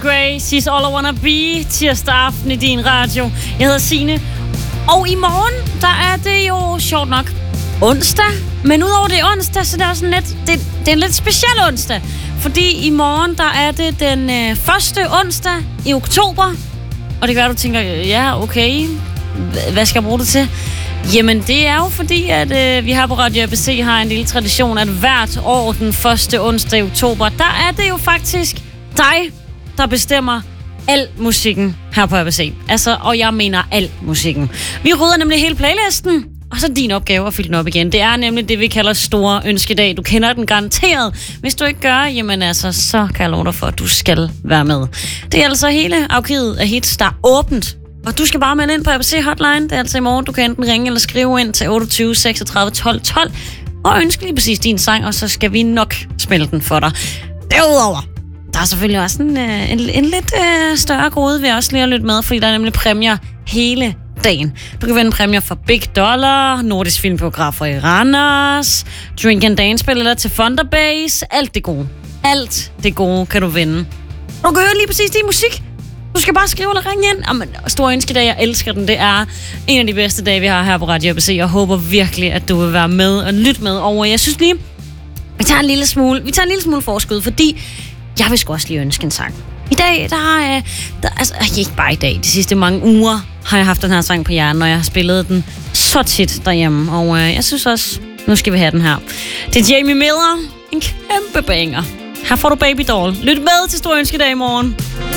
Gray, She's All I Wanna Be, tirsdag aften i din radio. Jeg hedder Signe, og i morgen, der er det jo sjovt nok onsdag. Men udover det er onsdag, så det er sådan lidt, det er en lidt speciel onsdag. Fordi i morgen, der er det den første onsdag i oktober. Og det gør, du tænker, ja, okay, hvad skal jeg bruge det til? Jamen, det er jo fordi, at vi her på Radio ABC har en lille tradition, at hvert år den første onsdag i oktober, der er det jo faktisk dig, der bestemmer al musikken her på ABC. Altså, og jeg mener al musikken. Vi rydder nemlig hele playlisten, og så er din opgave at fylde den op igen. Det er nemlig det, vi kalder store ønskedag. Du kender den garanteret. Hvis du ikke gør, jamen altså, så kan jeg love dig for, at du skal være med. Det er altså hele arkivet af hits, der er åbent. Og du skal bare melde ind på ABC Hotline. Det er altså i morgen. Du kan enten ringe eller skrive ind til 28 36 12 12 og ønske lige præcis din sang, og så skal vi nok spille den for dig. Derudover, der er selvfølgelig også en lidt større gode ved også lige at lytte med, fordi der er nemlig præmier hele dagen. Du kan vinde præmier for Big Dollar, Nordisk Filmbiografer i Randers, Drink and Dance billetter til Thunderbase. Alt det gode kan du vinde. Du kan høre lige præcis din musik. Du skal bare skrive eller ringe ind. Jamen, stor ønskedag, jeg elsker den. Det er en af de bedste dage, vi har her på Radio ABC. Jeg håber virkelig, at du vil være med og lytte med over. Jeg synes lige, vi tager en lille smule forskud, fordi jeg vil sgu også lige ønske en sang. I dag, altså ikke bare i dag, de sidste mange uger har jeg haft den her sang på hjernen, og jeg har spillet den så tit derhjemme. Og jeg synes også, nu skal vi have den her. Det er Jamie Miller, en kæmpe banger. Her får du Baby Doll. Lyt med til stor ønskedag i morgen.